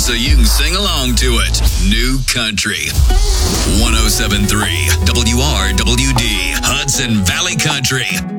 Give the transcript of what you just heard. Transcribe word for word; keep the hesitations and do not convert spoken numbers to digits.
so you can sing along to it. New Country. one oh seven point three W R W D, Hudson Valley Country.